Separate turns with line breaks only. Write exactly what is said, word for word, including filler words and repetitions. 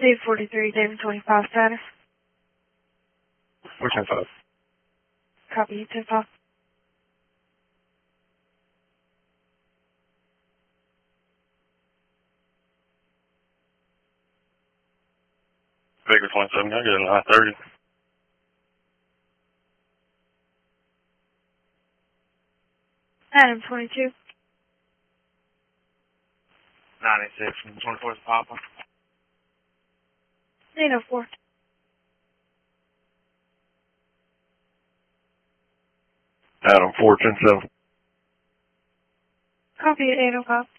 Dave forty-three, David twenty-five status.
We're ten five.
Copy, you ten five.
Baker twenty-seven, I get a nine thirty.
Adam twenty-two.
ninety-six from twenty-four is Papa.
eight oh four.
Adam four ten seven.
Copy at eight oh five.